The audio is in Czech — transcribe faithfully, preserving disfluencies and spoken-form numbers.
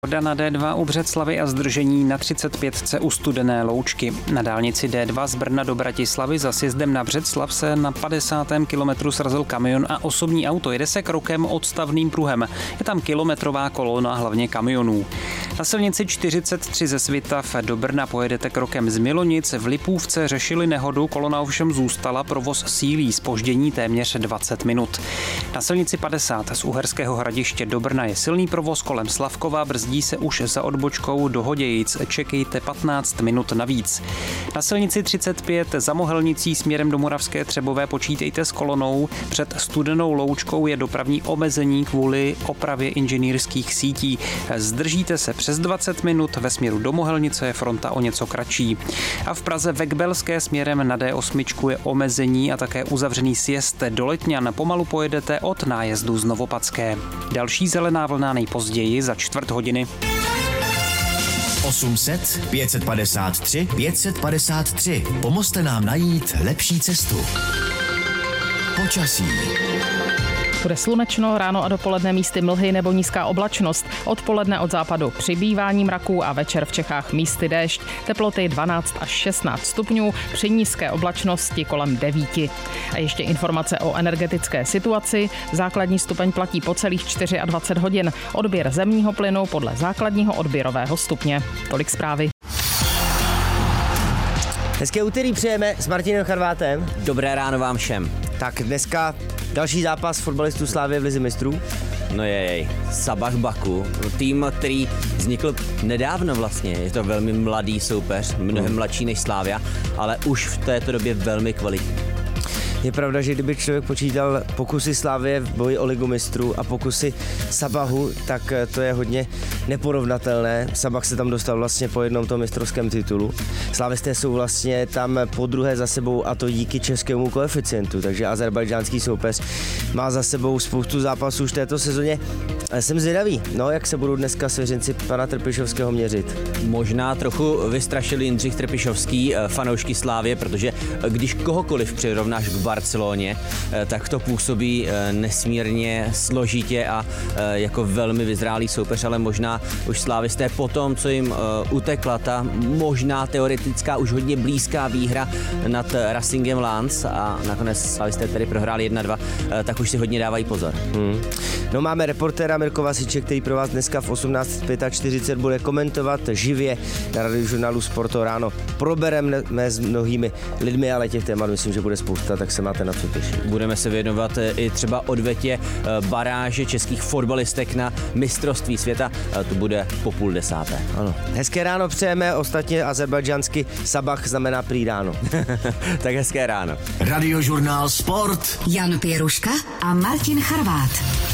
Voda na D dva u Břeclavi a zdržení na třicet pět u Studené Loučky. Na dálnici D dva z Brna do Bratislavy za sjezdem na Břeclav se na padesátém kilometru srazil kamion a osobní auto. Jede se krokem odstavným pruhem. Je tam kilometrová kolona, hlavně kamionů. Na silnici čtyřicet tři ze Svitav do Brna pojedete krokem z Milonic. V Lipůvce řešili nehodu, kolona ovšem zůstala, provoz sílí, zpoždění téměř dvacet minut. Na silnici padesát z Uherského Hradiště do Brna je silný provoz kolem Slavkova, brzdí se už za odbočkou do Hodějic, čekejte patnáct minut navíc. Na silnici třicet pět za Mohelnicí směrem do Moravské Třebové počítejte s kolonou, před Studenou Loučkou je dopravní omezení kvůli opravě inženýrských sítí. Zdržíte se přes dvacet minut, ve směru do Mohelnice je fronta o něco kratší. A v Praze ve Kbelské směrem na D osm je omezení a také uzavřený sjezd do Letňan. Pomalu pojedete od nájezdu z Novopadské. Další zelená vlna nejpozději za čtvrt hodiny. osm set pět padesát tři pět padesát tři. Pomozte nám najít lepší cestu. Počasí. Bude slunečno, ráno a dopoledne místy mlhy nebo nízká oblačnost. Odpoledne od západu přibývání mraků a večer v Čechách místy déšť. Teploty dvanáct až šestnáct stupňů, při nízké oblačnosti kolem devíti. A ještě informace o energetické situaci. Základní stupeň platí po celých dvacet čtyři hodin. Odběr zemního plynu podle základního odběrového stupně. Tolik zprávy. Hezké úterý přejeme s Martinem Charvátem. Dobré ráno vám všem. Tak dneska další zápas fotbalistů Slavie v Lize mistrů. No jej, Sabah Baku, tým, který vznikl nedávno vlastně, je to velmi mladý soupeř, mnohem mladší než Slavia, ale už v této době velmi kvalitní. Je pravda, že kdyby člověk počítal pokusy Slavie v boji o Ligu mistrů a pokusy Sabahu, tak to je hodně neporovnatelné. Sabah se tam dostal vlastně po jednom tom mistrovském titulu. Slavisté jsou vlastně tam po druhé za sebou a to díky českému koeficientu, takže azerbajdžánský soupeř má za sebou spoustu zápasů už této sezóně. Jsem zvědavý, no, jak se budou dneska svěřenci pana Trpišovského měřit. Možná trochu vystrašili Jindřich Trpišovský fanoušky Slávie, protože když kohokoliv přirovnáš k Barceloně, tak to působí nesmírně složitě a jako velmi vyzrálý soupeř, ale možná už slávisté po tom, co jim utekla ta možná teoretická už hodně blízká výhra nad Racingem Lens a nakonec slávisté tedy prohráli jedna dva, tak už si hodně dávají pozor. Hmm. No, máme reportéra Mirko Vasiče, který pro vás dneska v osmnáct čtyřicet pět bude komentovat živě na Radiožurnálu Sporto ráno. Probereme s mnohými lidmi, ale těch témat myslím, že bude spousta, tak se máte na co těšit. Budeme se věnovat i třeba odvetě baráže českých fotbalistek na mistrovství světa. To bude po půl desáté. Ano. Hezké ráno přejeme, ostatně azerbajdžansky Sabah znamená prý ráno. Tak hezké ráno. Radiožurnál Sport. Jan Pěruška a Martin Charvát.